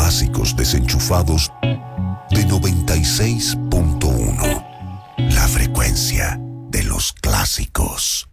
clásicos desenchufados de 96.1. La frecuencia de los clásicos.